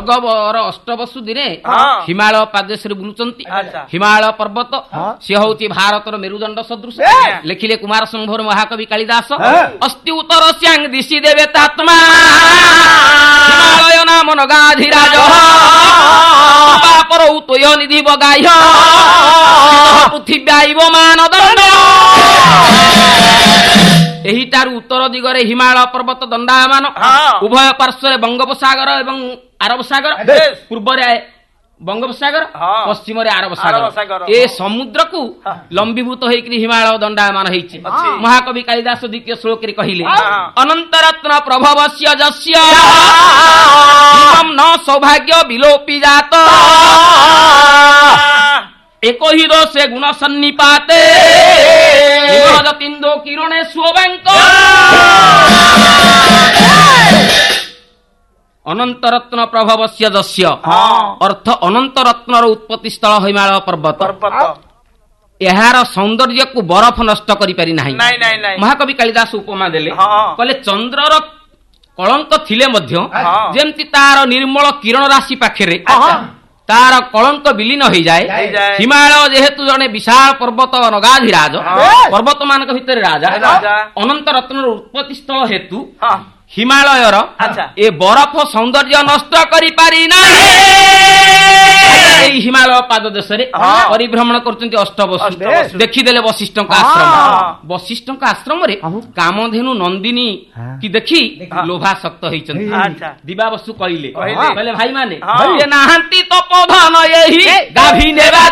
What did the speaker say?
ଭଗବର ଅଷ୍ଟବସୁ ଦିନେ ହିମାଳୟ ପାଦେଶରେ ବୁଲୁଛନ୍ତି। ଆଚ୍ଛା। ହିମାଳୟ ପର୍ବତ ସେ ହଉଛି ଭାରତର ମେରୁଦଣ୍ଡ ସଦୃଶ। ଲେଖିଲେ କୁମାର ସମ୍ଭବ ମହାକବି କାଳିଦାସ। ଅସ୍ତି ଉତ୍ତର ସ୍ୟାଙ୍ଗ ଦିଶି ଦେବେ ତାତ୍ମା ହିମାଳୟ ନାମ ନଗାଧିରାଜ ପାପର ଉତୟ ନିଧି ବଗାହ୍ୟ ପୃଥିବ୍ୟାଇବ ମାନଦଣ୍ଡ। ଏହିଠାରୁ ଉତ୍ତର ଦିଗରେ ହିମାଳୟ ପର୍ବତ ଦଣ୍ଡାୟମାନ, ଉଭୟ ପାର୍ଶ୍ୱରେ ବଙ୍ଗୋପସାଗର ଏବଂ ଆରବ ସାଗର, ପୂର୍ବରେ ବଙ୍ଗୋପସାଗର, ପଶ୍ଚିମରେ ଆରବ ସାଗର। ଏ ସମୁଦ୍ରକୁ ଲମ୍ବୀଭୂତ ହେଇକି ହିମାଳୟ ଦଣ୍ଡାୟମାନ ହେଇଛି। ମହାକବି କାଳିଦାସ ଦ୍ୱିତୀୟ ଶ୍ଲୋକରେ କହିଲେ ଅନନ୍ତରତ୍ନ ପ୍ରଭବସ୍ୟ ଯସ୍ୟ ନ ସୌଭାଗ୍ୟ ବିଲୋପି ଜାତ ଏକ ହି ଦୋଷେ ଗୁଣ ସନ୍ନିପାତେ ତିନ୍ଦୋ କିରଣେ ସୁବାଙ୍କ। ଅନନ୍ତରତ୍ନ ପ୍ରଭବସ୍ୟ ଯସ୍ୟ ଅର୍ଥ ଅନନ୍ତରତ୍ନର ଉତ୍ପତ୍ତି ସ୍ଥଳ ହିମାଳୟ ପର୍ବତ। ଏହାର ସୌନ୍ଦର୍ଯ୍ୟକୁ ବରଫ ନଷ୍ଟ କରିପାରି ନାହିଁ। ମହାକବି କାଳିଦାସ ଉପମା ଦେଲେ, କହିଲେ ଚନ୍ଦ୍ରର କଳଙ୍କ ଥିଲେ ମଧ୍ୟ ଯେମିତି ତାର ନିର୍ମଳ କିରଣ ରାଶି ପାଖରେ ତାର କଳଙ୍କ ବିଲୀନ ହେଇଯାଏ, ହିମାଳୟ ଯେହେତୁ ଜଣେ ବିଶାଳ ପର୍ବତ ନଗାଧିରାଜ, ପର୍ବତ ମାନଙ୍କ ଭିତରେ ରାଜା, ଅନନ୍ତ ରତ୍ନର ଉତ୍ପତ୍ତି ସ୍ଥଳ ହେତୁ ହିମାଳୟର ଏ ବରଫ ସୌନ୍ଦର୍ଯ୍ୟ ନଷ୍ଟ କରିପାରି ନାହିଁ। ଏଇ ହିମାଳୟ ପାଦ ଦେଶରେ ପରିଭ୍ରମଣ କରୁଛନ୍ତି ଅଷ୍ଟବସୁ। ଦେଖିଦେଲେ ବଶିଷ୍ଠଙ୍କ ଆଶ୍ରମ। ବଶିଷ୍ଠଙ୍କ ଆଶ୍ରମରେ କାମଧେନୁ ନନ୍ଦିନୀ କି ଦେଖି ଲୋଭାସକ୍ତ ହେଇଛନ୍ତି। ଦିବାବସୁ କହିଲେ, ଭାଇମାନେ ନାହାନ୍ତି ତପୋଧନ ଏହି ଗାଭୀ ନେବା